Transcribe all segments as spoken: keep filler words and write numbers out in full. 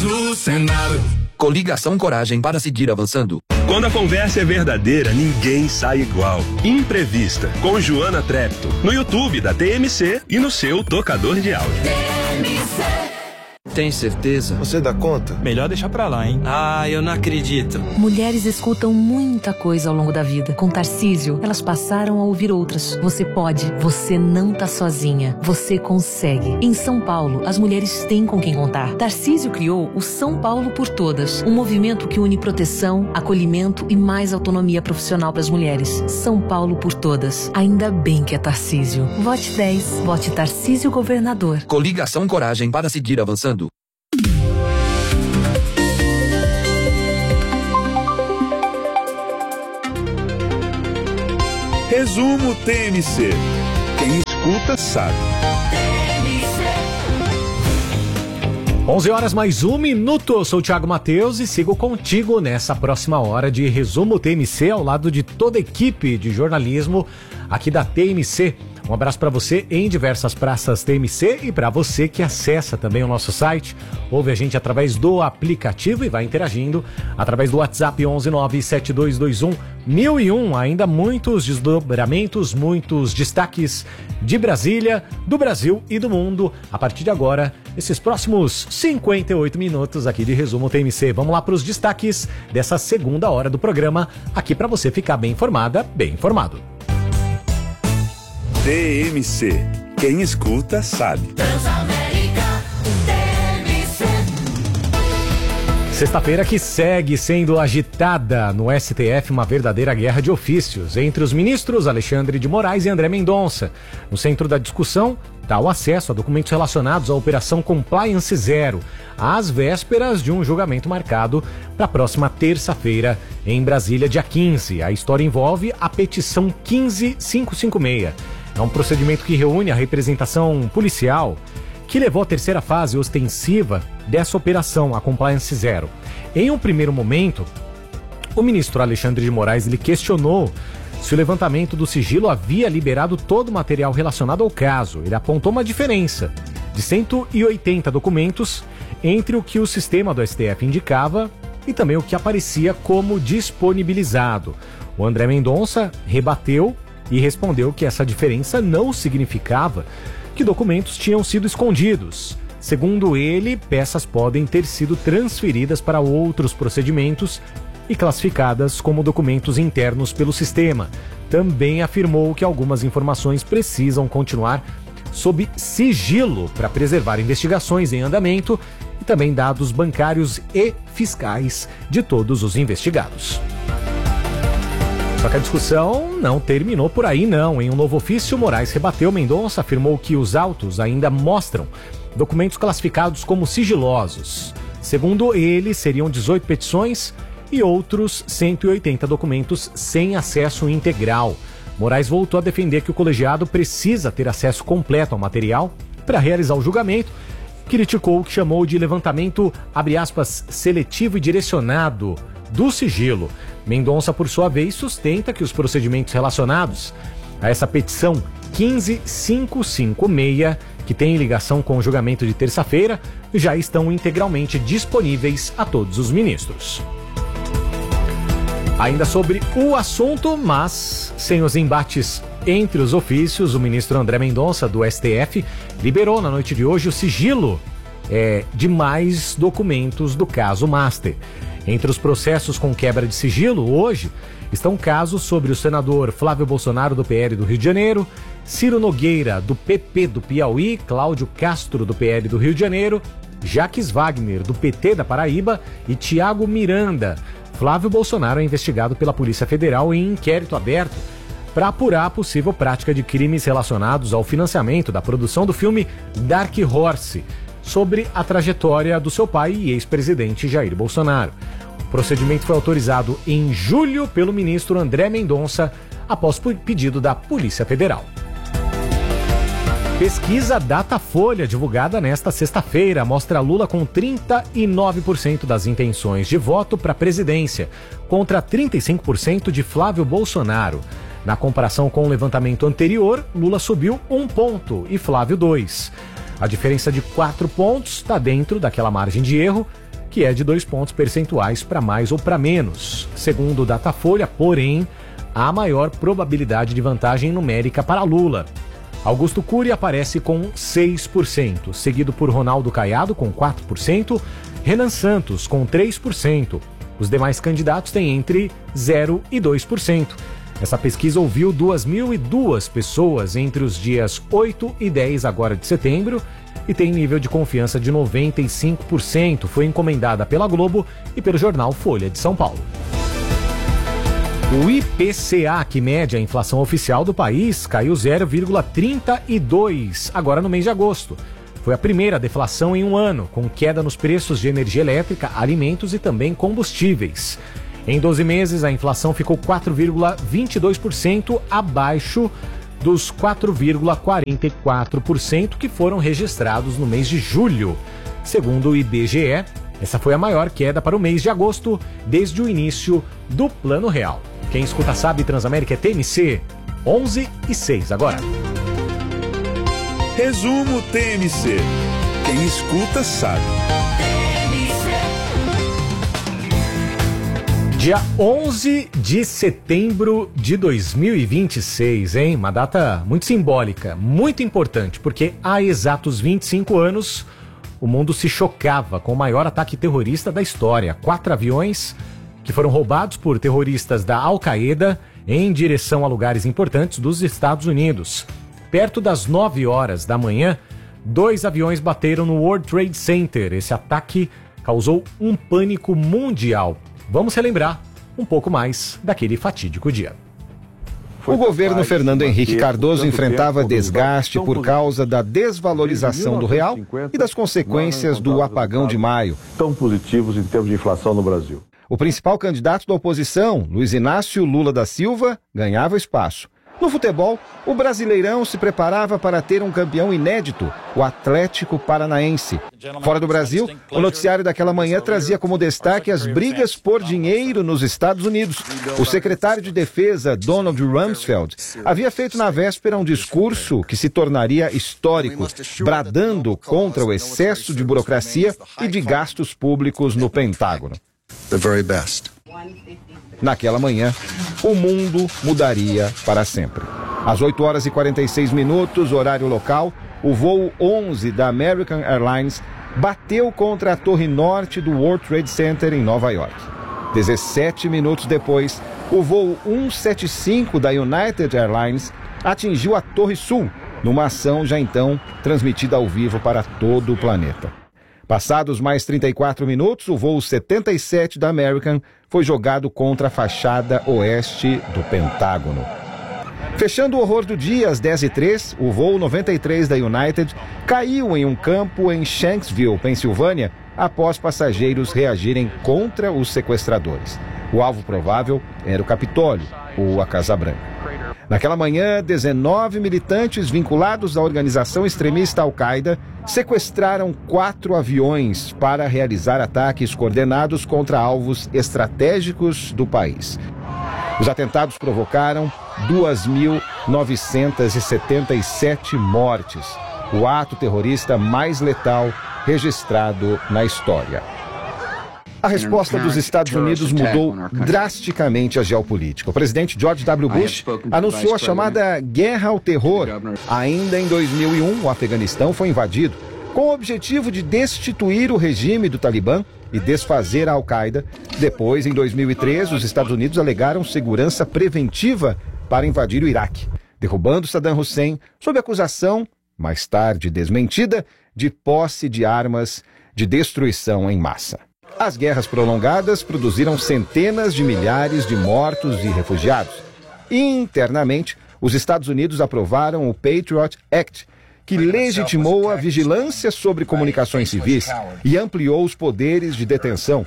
do Senado. Coligação Coragem para seguir avançando. Quando a conversa é verdadeira, ninguém sai igual. Imprevista, com Joana Trepto, no YouTube da T M C e no seu tocador de áudio. T M C. Tem certeza? Você dá conta? Melhor deixar pra lá, hein? Ah, eu não acredito. Mulheres escutam muita coisa ao longo da vida. Com Tarcísio, elas passaram a ouvir outras. Você pode, você não tá sozinha. Você consegue. Em São Paulo, as mulheres têm com quem contar. Tarcísio criou o São Paulo por Todas, um movimento que une proteção, acolhimento e mais autonomia profissional para as mulheres. São Paulo por Todas. Ainda bem que é Tarcísio. Vote dez. Vote Tarcísio Governador. Coligação Coragem para seguir avançando. Resumo T M C. Quem escuta sabe. onze horas mais um minuto, eu sou o Thiago Matheus e sigo contigo nessa próxima hora de Resumo T M C ao lado de toda a equipe de jornalismo aqui da T M C. Um abraço para você em diversas praças T M C e para você que acessa também o nosso site, ouve a gente através do aplicativo e vai interagindo através do WhatsApp onze nove sete dois dois um mil e um. Ainda muitos desdobramentos, muitos destaques de Brasília, do Brasil e do mundo. A partir de agora, esses próximos cinquenta e oito minutos aqui de Resumo T M C. Vamos lá para os destaques dessa segunda hora do programa, aqui para você ficar bem informada, bem informado. T M C. Quem escuta sabe. Transamérica, T M C. Sexta-feira que segue sendo agitada no S T F, uma verdadeira guerra de ofícios entre os ministros Alexandre de Moraes e André Mendonça. No centro da discussão está o acesso a documentos relacionados à Operação Compliance Zero, às vésperas de um julgamento marcado para a próxima terça-feira em Brasília, dia quinze. A história envolve a petição quinze mil quinhentos e cinquenta e seis. É um procedimento que reúne a representação policial que levou à terceira fase ostensiva dessa operação, a Compliance Zero. Em um primeiro momento, o ministro Alexandre de Moraes ele questionou se o levantamento do sigilo havia liberado todo o material relacionado ao caso. Ele apontou uma diferença de cento e oitenta documentos entre o que o sistema do S T F indicava e também o que aparecia como disponibilizado. O André Mendonça rebateu e respondeu que essa diferença não significava que documentos tinham sido escondidos. Segundo ele, peças podem ter sido transferidas para outros procedimentos e classificadas como documentos internos pelo sistema. Também afirmou que algumas informações precisam continuar sob sigilo para preservar investigações em andamento e também dados bancários e fiscais de todos os investigados. Só que a discussão não terminou por aí, não. Em um novo ofício, Moraes rebateu Mendonça, afirmou que os autos ainda mostram documentos classificados como sigilosos. Segundo ele, seriam dezoito petições e outros cento e oitenta documentos sem acesso integral. Moraes voltou a defender que o colegiado precisa ter acesso completo ao material para realizar o julgamento. Criticou o que chamou de levantamento, abre aspas, seletivo e direcionado do sigilo. Mendonça, por sua vez, sustenta que os procedimentos relacionados a essa petição quinze mil quinhentos e cinquenta e seis, que tem ligação com o julgamento de terça-feira, já estão integralmente disponíveis a todos os ministros. Ainda sobre o assunto, mas sem os embates entre os ofícios, o ministro André Mendonça, do S T F, liberou na noite de hoje o sigilo é, de mais documentos do caso Master. Entre os processos com quebra de sigilo, hoje, estão casos sobre o senador Flávio Bolsonaro, do P L do Rio de Janeiro, Ciro Nogueira, do P P do Piauí, Cláudio Castro, do P L do Rio de Janeiro, Jacques Wagner, do P T da Paraíba e Tiago Miranda. Flávio Bolsonaro é investigado pela Polícia Federal em inquérito aberto para apurar a possível prática de crimes relacionados ao financiamento da produção do filme Dark Horse, sobre a trajetória do seu pai e ex-presidente Jair Bolsonaro. O procedimento foi autorizado em julho pelo ministro André Mendonça, após pedido da Polícia Federal. Pesquisa Datafolha, divulgada nesta sexta-feira, mostra Lula com trinta e nove por cento das intenções de voto para a presidência, contra trinta e cinco por cento de Flávio Bolsonaro. Na comparação com o levantamento anterior, Lula subiu um ponto e Flávio dois. A diferença de quatro pontos está dentro daquela margem de erro que é de dois pontos percentuais para mais ou para menos. Segundo o Datafolha, porém, há maior probabilidade de vantagem numérica para Lula. Augusto Cury aparece com seis por cento, seguido por Ronaldo Caiado com quatro por cento, Renan Santos com três por cento. Os demais candidatos têm entre zero e dois por cento. Essa pesquisa ouviu duas mil e duas pessoas entre os dias oito e dez agora de setembro e tem nível de confiança de noventa e cinco por cento. Foi encomendada pela Globo e pelo jornal Folha de São Paulo. O I P C A, que mede a inflação oficial do país, caiu zero vírgula trinta e dois agora no mês de agosto. Foi a primeira deflação em um ano, com queda nos preços de energia elétrica, alimentos e também combustíveis. Em doze meses, a inflação ficou quatro vírgula vinte e dois por cento abaixo dos quatro vírgula quarenta e quatro por cento que foram registrados no mês de julho. Segundo o I B G E, essa foi a maior queda para o mês de agosto desde o início do Plano Real. Quem escuta sabe, Transamérica é T M C, onze e seis agora. Resumo T M C. Quem escuta sabe. Dia onze de setembro de dois mil e vinte e seis, hein? Uma data muito simbólica, muito importante, porque há exatos vinte e cinco anos o mundo se chocava com o maior ataque terrorista da história. Quatro aviões que foram roubados por terroristas da Al-Qaeda em direção a lugares importantes dos Estados Unidos. Perto das nove horas da manhã, dois aviões bateram no World Trade Center. Esse ataque causou um pânico mundial. Vamos relembrar um pouco mais daquele fatídico dia. O governo Fernando Henrique Cardoso enfrentava desgaste por causa da desvalorização do real e das consequências do apagão de maio. Tão positivos em termos de inflação no Brasil. O principal candidato da oposição, Luiz Inácio Lula da Silva, ganhava espaço. No futebol, o Brasileirão se preparava para ter um campeão inédito, o Atlético Paranaense. Fora do Brasil, o noticiário daquela manhã trazia como destaque as brigas por dinheiro nos Estados Unidos. O secretário de Defesa, Donald Rumsfeld, havia feito na véspera um discurso que se tornaria histórico, bradando contra o excesso de burocracia e de gastos públicos no Pentágono. The very best. Naquela manhã, o mundo mudaria para sempre. Às oito horas e quarenta e seis minutos, horário local, o voo onze da American Airlines bateu contra a torre norte do World Trade Center em Nova York. dezessete minutos depois, o voo cento e setenta e cinco da United Airlines atingiu a torre sul, numa ação já então transmitida ao vivo para todo o planeta. Passados mais trinta e quatro minutos, o voo setenta e sete da American foi jogado contra a fachada oeste do Pentágono. Fechando o horror do dia, às dez e três, o voo noventa e três da United caiu em um campo em Shanksville, Pensilvânia, após passageiros reagirem contra os sequestradores. O alvo provável era o Capitólio, ou a Casa Branca. Naquela manhã, dezenove militantes vinculados à organização extremista Al-Qaeda sequestraram quatro aviões para realizar ataques coordenados contra alvos estratégicos do país. Os atentados provocaram duas mil novecentas e setenta e sete mortes, o ato terrorista mais letal registrado na história. A resposta dos Estados Unidos mudou drasticamente a geopolítica. O presidente George W. Bush anunciou a chamada Guerra ao Terror. Ainda em dois mil e um, o Afeganistão foi invadido com o objetivo de destituir o regime do Talibã e desfazer a Al-Qaeda. Depois, em dois mil e três, os Estados Unidos alegaram segurança preventiva para invadir o Iraque, derrubando Saddam Hussein sob acusação, mais tarde desmentida, de posse de armas de destruição em massa. As guerras prolongadas produziram centenas de milhares de mortos e refugiados. Internamente, os Estados Unidos aprovaram o Patriot Act, que legitimou a vigilância sobre comunicações civis e ampliou os poderes de detenção.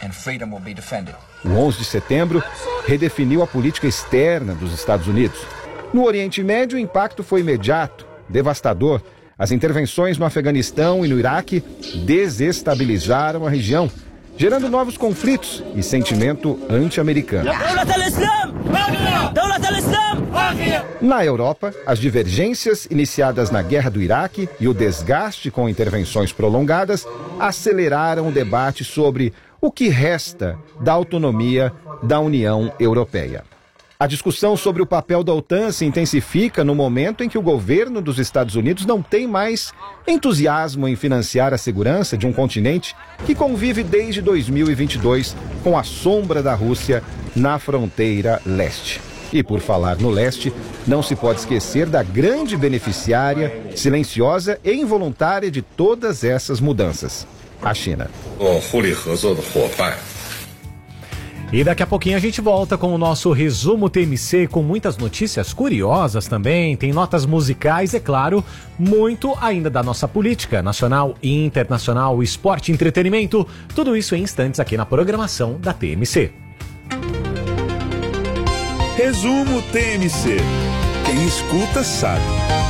O onze de setembro redefiniu a política externa dos Estados Unidos. No Oriente Médio, o impacto foi imediato, devastador. As intervenções no Afeganistão e no Iraque desestabilizaram a região, gerando novos conflitos e sentimento anti-americano. Na Europa, as divergências iniciadas na Guerra do Iraque e o desgaste com intervenções prolongadas aceleraram o debate sobre o que resta da autonomia da União Europeia. A discussão sobre o papel da OTAN se intensifica no momento em que o governo dos Estados Unidos não tem mais entusiasmo em financiar a segurança de um continente que convive desde dois mil e vinte e dois com a sombra da Rússia na fronteira leste. E por falar no leste, não se pode esquecer da grande beneficiária, silenciosa e involuntária de todas essas mudanças: a China. E daqui a pouquinho a gente volta com o nosso resumo T M C, com muitas notícias curiosas também, tem notas musicais, é claro, muito ainda da nossa política nacional e internacional, esporte e entretenimento, tudo isso em instantes aqui na programação da T M C. Resumo T M C. Quem escuta sabe.